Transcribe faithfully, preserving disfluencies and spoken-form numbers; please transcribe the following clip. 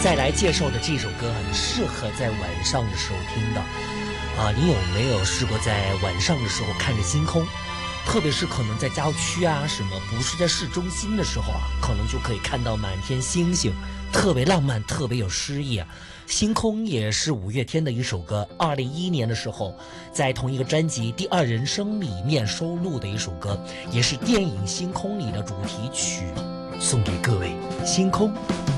再来介绍的这首歌很适合在晚上的时候听的啊！你有没有试过在晚上的时候看着星空？特别是可能在郊区啊，什么不是在市中心的时候啊，可能就可以看到满天星星，特别浪漫，特别有诗意啊。星空也是五月天的一首歌，二零一一年的时候在同一个专辑《第二人生》里面收录的一首歌，也是电影《星空》里的主题曲，送给各位。星空。